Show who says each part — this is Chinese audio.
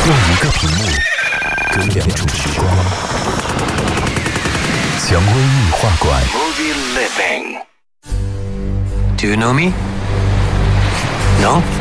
Speaker 1: 用一个屏幕隔2种时光。蔷薇异画馆。
Speaker 2: Movie Living. Do you know me? No?